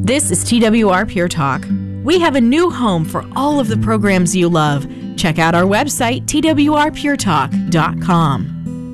This is TWR Pure Talk. We have a new home for all of the programs you love. Check out our website, twrpuretalk.com.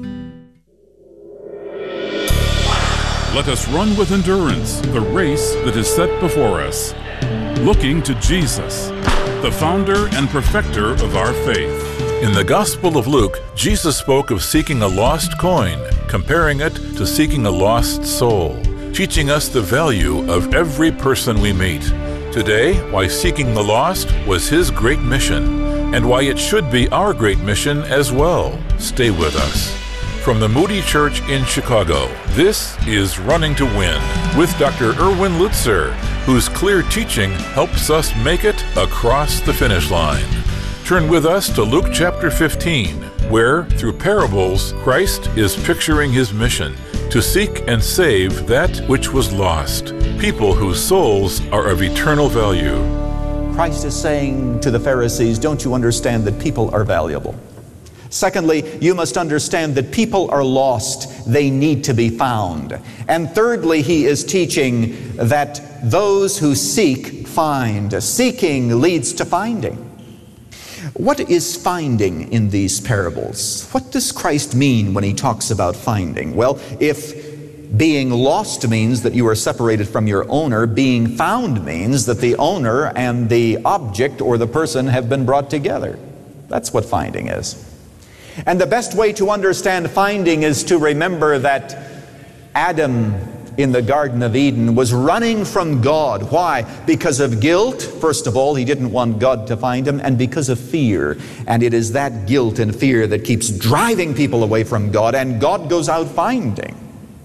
Let us run with endurance the race that is set before us, looking to Jesus, the founder and perfecter of our faith. In the Gospel of Luke, Jesus spoke of seeking a lost coin, comparing it to seeking a lost soul, teaching us the value of every person we meet. Today, why seeking the lost was his great mission, and why it should be our great mission as well. Stay with us. From the Moody Church in Chicago, this is Running to Win with Dr. Erwin Lutzer, whose clear teaching helps us make it across the finish line. Turn with us to Luke chapter 15, where, through parables, Christ is picturing his mission to seek and save that which was lost, people whose souls are of eternal value. Christ is saying to the Pharisees, don't you understand that people are valuable? Secondly, you must understand that people are lost. They need to be found. And thirdly, he is teaching that those who seek, find. Seeking leads to finding. What is finding in these parables? What does Christ mean when he talks about finding? Well, if being lost means that you are separated from your owner, being found means that the owner and the object or the person have been brought together. That's what finding is. And the best way to understand finding is to remember that Adam in the Garden of Eden was running from God. Why? Because of guilt. First of all, he didn't want God to find him, and because of fear. And it is that guilt and fear that keeps driving people away from God, and God goes out finding.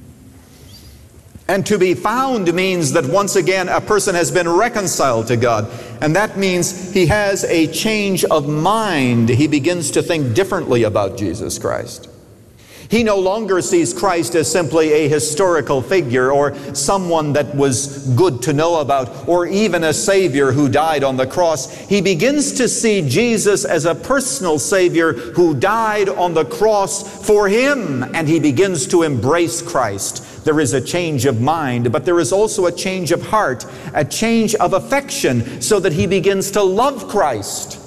And to be found means that once again a person has been reconciled to God. And that means he has a change of mind. He begins to think differently about Jesus Christ. He no longer sees Christ as simply a historical figure or someone that was good to know about or even a Savior who died on the cross. He begins to see Jesus as a personal Savior who died on the cross for him, and he begins to embrace Christ. There is a change of mind, but there is also a change of heart, a change of affection, so that he begins to love Christ.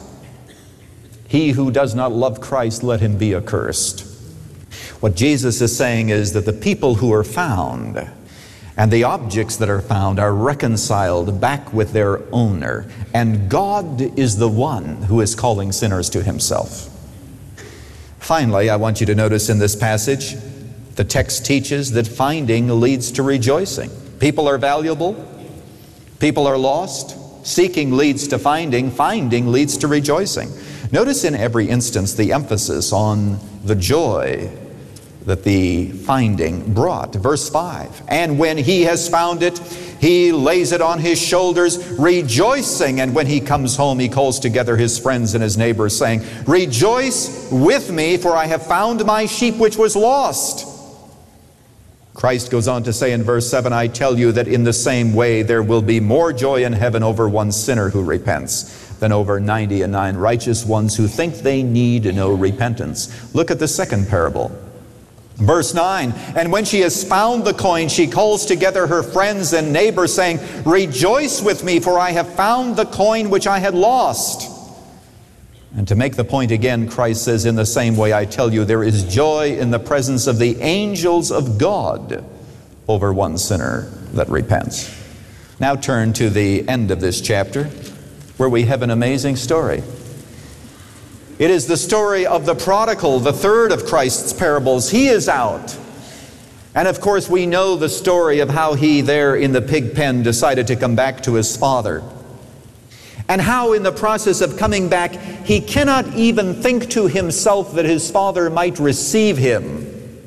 He who does not love Christ, let him be accursed. What Jesus is saying is that the people who are found and the objects that are found are reconciled back with their owner. And God is the one who is calling sinners to himself. Finally, I want you to notice in this passage, the text teaches that finding leads to rejoicing. People are valuable. People are lost. Seeking leads to finding. Finding leads to rejoicing. Notice in every instance the emphasis on the joy that the finding brought. Verse 5, and when he has found it, he lays it on his shoulders, rejoicing. And when he comes home, he calls together his friends and his neighbors, saying, rejoice with me, for I have found my sheep which was lost. Christ goes on to say in verse 7, I tell you that in the same way there will be more joy in heaven over one sinner who repents than over 99 righteous ones who think they need no repentance. Look at the second parable. Verse 9, and when she has found the coin, she calls together her friends and neighbors, saying, rejoice with me, for I have found the coin which I had lost. And to make the point again, Christ says, in the same way, I tell you, there is joy in the presence of the angels of God over one sinner that repents. Now turn to the end of this chapter, where we have an amazing story. It is the story of the prodigal, the third of Christ's parables. He is out. And of course, we know the story of how he there in the pig pen decided to come back to his father. And how in the process of coming back, he cannot even think to himself that his father might receive him.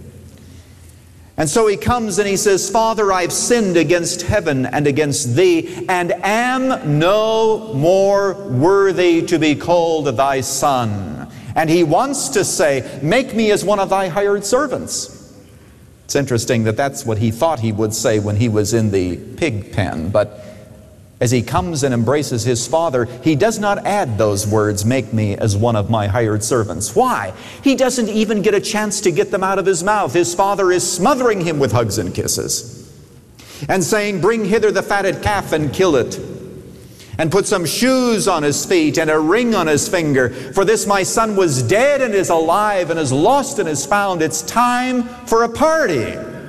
And so he comes and he says, Father, I've sinned against heaven and against thee, and am no more worthy to be called thy son. And he wants to say, make me as one of thy hired servants. It's interesting that that's what he thought he would say when he was in the pig pen, but as he comes and embraces his father, he does not add those words, make me as one of my hired servants. Why? He doesn't even get a chance to get them out of his mouth. His father is smothering him with hugs and kisses. and saying, "Bring hither the fatted calf and kill it, and put some shoes on his feet and a ring on his finger. For this my son was dead and is alive, and is lost and is found." It's time for a party.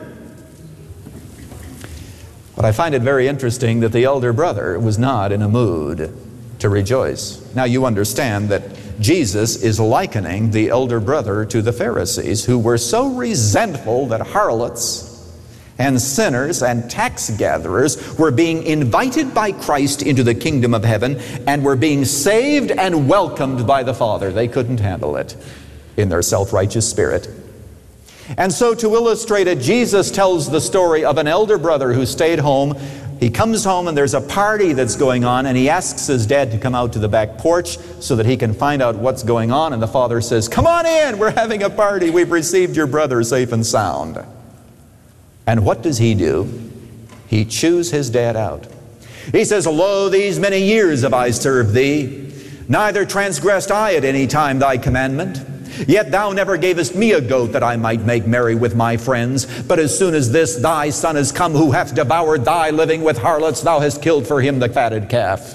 But I find it very interesting that the elder brother was not in a mood to rejoice. Now you understand that Jesus is likening the elder brother to the Pharisees, who were so resentful that harlots and sinners and tax gatherers were being invited by Christ into the kingdom of heaven and were being saved and welcomed by the Father. They couldn't handle it in their self-righteous spirit. And so to illustrate it, Jesus tells the story of an elder brother who stayed home. He comes home and there's a party that's going on, and he asks his dad to come out to the back porch so that he can find out what's going on. And the father says, "Come on in, we're having a party. We've received your brother safe and sound." And what does he do? He chews his dad out. He says, "Lo, these many years have I served thee, neither transgressed I at any time thy commandment. Yet thou never gavest me a goat that I might make merry with my friends. But as soon as this thy son is come, who hath devoured thy living with harlots, thou hast killed for him the fatted calf."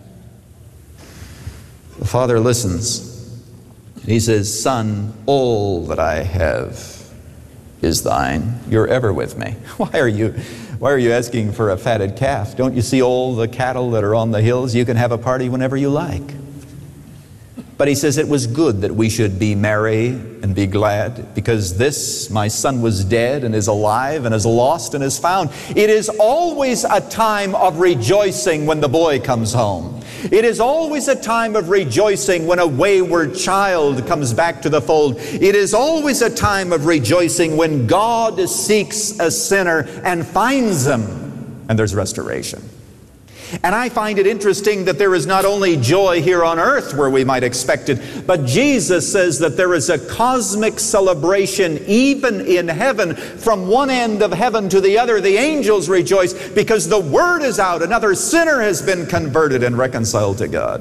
The father listens. He says, "Son, all that I have is thine. You're ever with me. Why are you asking for a fatted calf? Don't you see all the cattle that are on the hills? You can have a party whenever you like." But he says, "It was good that we should be merry and be glad, because this my son was dead and is alive, and is lost and is found." It is always a time of rejoicing when the boy comes home. It is always a time of rejoicing when a wayward child comes back to the fold. It is always a time of rejoicing when God seeks a sinner and finds him, and there's restoration. And I find it interesting that there is not only joy here on earth where we might expect it, but Jesus says that there is a cosmic celebration even in heaven. From one end of heaven to the other, the angels rejoice because the word is out. Another sinner has been converted and reconciled to God.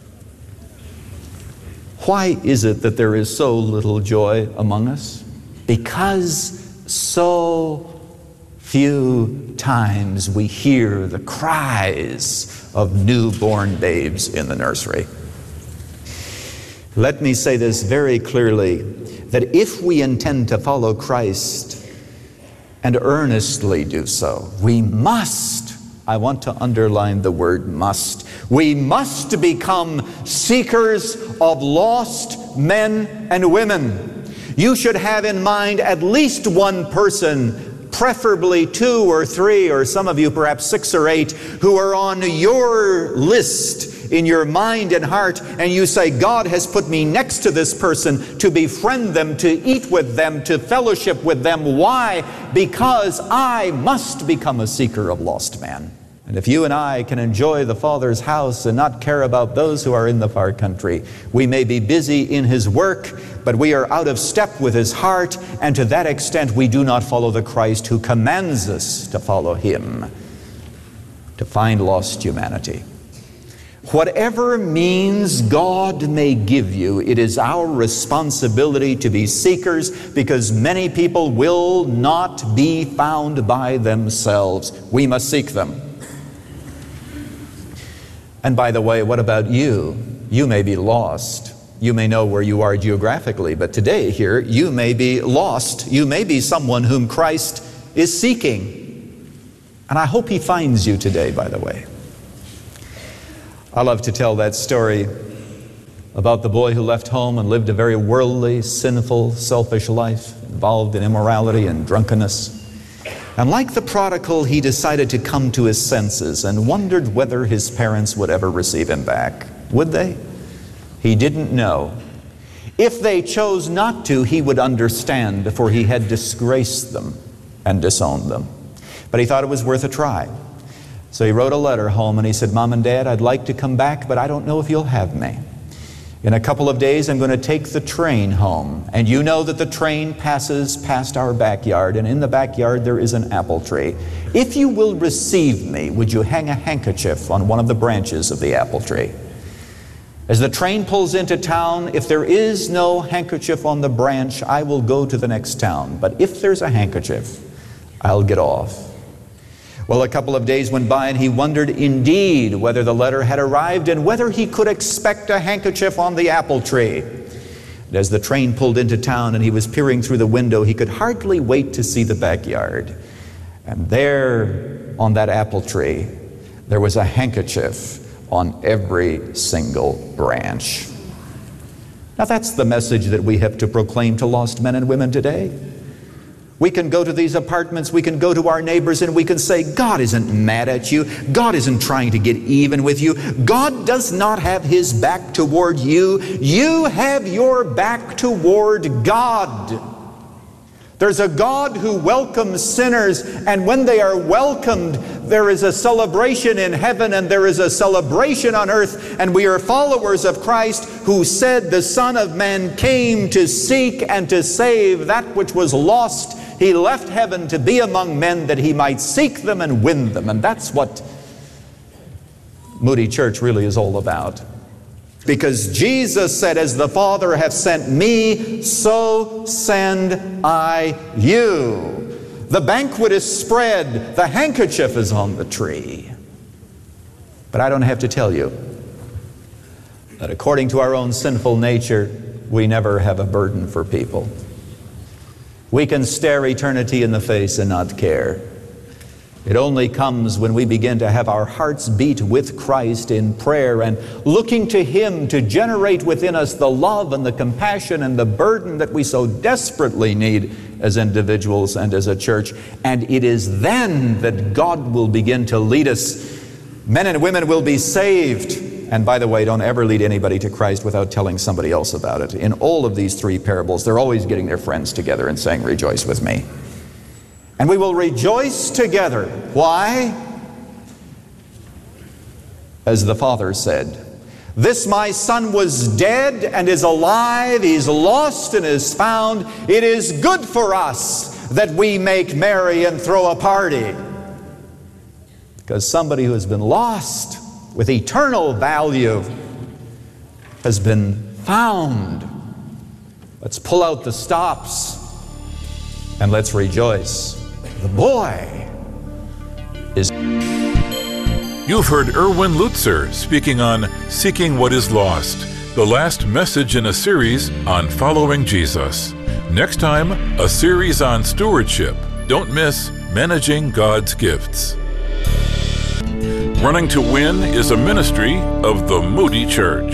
Why is it that there is so little joy among us? Because so few times we hear the cries of newborn babes in the nursery. Let me say this very clearly, that if we intend to follow Christ and earnestly do so, we must, I want to underline the word must, we must become seekers of lost men and women. You should have in mind at least one person, preferably 2 or 3, or some of you perhaps 6 or 8, who are on your list in your mind and heart, and you say, "God has put me next to this person to befriend them, to eat with them, to fellowship with them." Why? Because I must become a seeker of lost men. And if you and I can enjoy the Father's house and not care about those who are in the far country, we may be busy in His work, but we are out of step with His heart, and to that extent we do not follow the Christ who commands us to follow Him, to find lost humanity. Whatever means God may give you, it is our responsibility to be seekers, because many people will not be found by themselves. We must seek them. And by the way, what about you? You may be lost. You may know where you are geographically, but today here, you may be lost. You may be someone whom Christ is seeking. And I hope He finds you today, by the way. I love to tell that story about the boy who left home and lived a very worldly, sinful, selfish life, involved in immorality and drunkenness. And like the prodigal, he decided to come to his senses and wondered whether his parents would ever receive him back. Would they? He didn't know. If they chose not to, he would understand, for he had disgraced them and disowned them. But he thought it was worth a try. So he wrote a letter home and he said, "Mom and Dad, I'd like to come back, but I don't know if you'll have me. In a couple of days, I'm going to take the train home. And you know that the train passes past our backyard, and in the backyard there is an apple tree. If you will receive me, would you hang a handkerchief on one of the branches of the apple tree? As the train pulls into town, if there is no handkerchief on the branch, I will go to the next town. But if there's a handkerchief, I'll get off." Well, a couple of days went by and he wondered indeed whether the letter had arrived and whether he could expect a handkerchief on the apple tree. And as the train pulled into town and he was peering through the window, he could hardly wait to see the backyard. And there on that apple tree, there was a handkerchief on every single branch. Now that's the message that we have to proclaim to lost men and women today. We can go to these apartments, we can go to our neighbors, and we can say, God isn't mad at you. God isn't trying to get even with you. God does not have His back toward you. You have your back toward God. There's a God who welcomes sinners, and when they are welcomed, there is a celebration in heaven and there is a celebration on earth, and we are followers of Christ who said the Son of Man came to seek and to save that which was lost. He left heaven to be among men that He might seek them and win them. And that's what Moody Church really is all about. Because Jesus said, as the Father hath sent me, so send I you. The banquet is spread, the handkerchief is on the tree. But I don't have to tell you that according to our own sinful nature, we never have a burden for people. We can stare eternity in the face and not care. It only comes when we begin to have our hearts beat with Christ in prayer and looking to Him to generate within us the love and the compassion and the burden that we so desperately need as individuals and as a church. And it is then that God will begin to lead us. Men and women will be saved. And by the way, don't ever lead anybody to Christ without telling somebody else about it. In all of these three parables, they're always getting their friends together and saying, rejoice with me. And we will rejoice together. Why? As the Father said, this my son was dead and is alive. He's lost and is found. It is good for us that we make merry and throw a party. Because somebody who has been lost with eternal value has been found. Let's pull out the stops and let's rejoice. The boy is... You've heard Erwin Lutzer speaking on Seeking What Is Lost, the last message in a series on following Jesus. Next time, a series on stewardship. Don't miss Managing God's Gifts. Running to Win is a ministry of the Moody Church.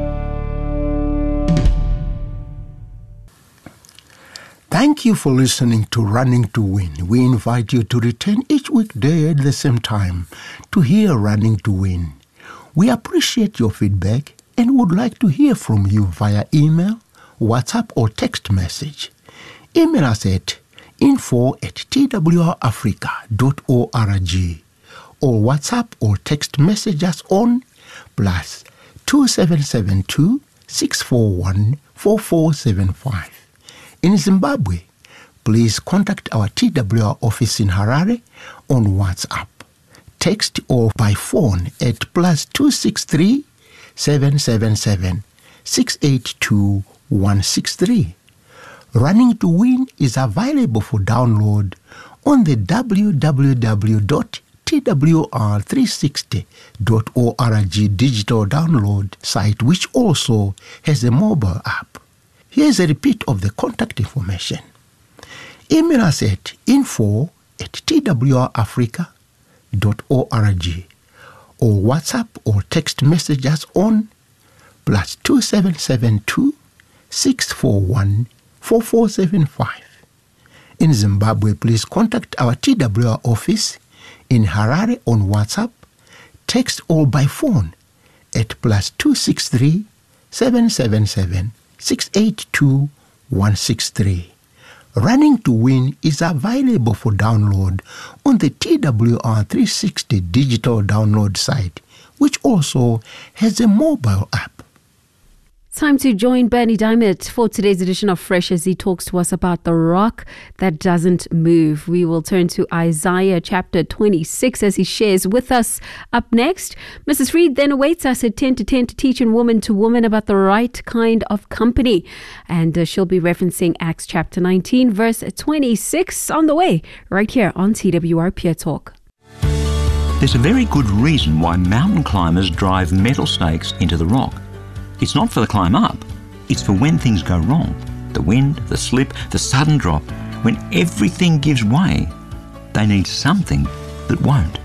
Thank you for listening to Running to Win. We invite you to return each weekday at the same time to hear Running to Win. We appreciate your feedback and would like to hear from you via email, WhatsApp, or text message. Email us at info@twrafrica.org. or WhatsApp or text message us on +2772 641 4475. In Zimbabwe, please contact our TWR office in Harare on WhatsApp, text or by phone at +263 777 682 163. Running to Win is available for download on the www.twr360.org digital download site, which also has a mobile app. Here's a repeat of the contact information. Email us at info@twrafrica.org or WhatsApp or text message us on +2772 641 4475. In Zimbabwe, please contact our TWR office in Harare on WhatsApp, text or by phone at +263 777 682 163. Running to Win is available for download on the TWR360 digital download site, which also has a mobile app. Time to join Bernie Diamond for today's edition of Fresh as he talks to us about the rock that doesn't move. We will turn to Isaiah chapter 26 as he shares with us. Up next, Mrs. Freed then awaits us at 10 to 10 to teach in Woman to Woman about the right kind of company. And she'll be referencing Acts chapter 19 verse 26 on the way right here on TWR Pure Talk. There's a very good reason why mountain climbers drive metal stakes into the rock. It's not for the climb up, it's for when things go wrong. The wind, the slip, the sudden drop. When everything gives way, they need something that won't.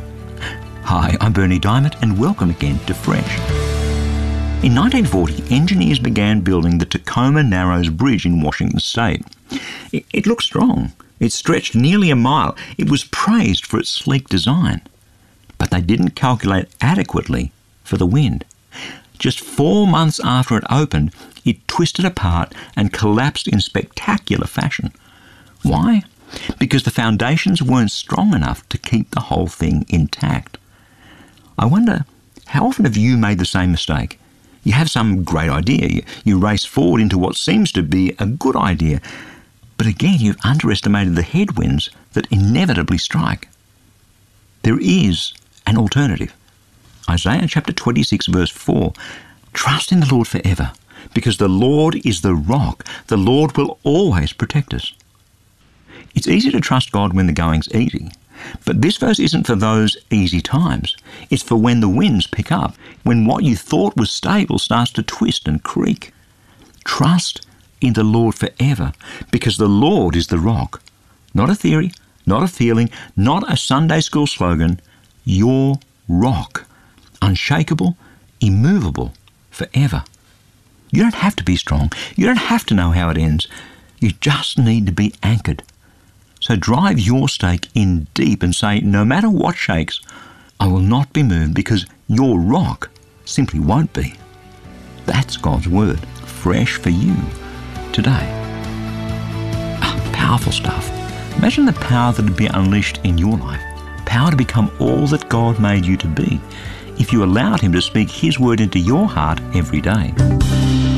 Hi, I'm Bernie Diamond and welcome again to Fresh. In 1940, engineers began building the Tacoma Narrows Bridge in Washington State. It looked strong. It stretched nearly a mile. It was praised for its sleek design. But they didn't calculate adequately for the wind. Just 4 months after it opened, it twisted apart and collapsed in spectacular fashion. Why? Because the foundations weren't strong enough to keep the whole thing intact. I wonder, how often have you made the same mistake? You have some great idea. You race forward into what seems to be a good idea. But again, you've underestimated the headwinds that inevitably strike. There is an alternative. Isaiah chapter 26 verse 4, trust in the Lord forever, because the Lord is the rock. The Lord will always protect us. It's easy to trust God when the going's easy. But this verse isn't for those easy times. It's for when the winds pick up, when what you thought was stable starts to twist and creak. Trust in the Lord forever, because the Lord is the rock. Not a theory, not a feeling, not a Sunday school slogan. Your rock. Unshakable, immovable, forever. You don't have to be strong. You don't have to know how it ends. You just need to be anchored. So drive your stake in deep and say, no matter what shakes, I will not be moved, because your rock simply won't be. That's God's word, fresh for you today. Powerful stuff. Imagine the power that would be unleashed in your life. Power to become all that God made you to be if you allowed Him to speak His word into your heart every day.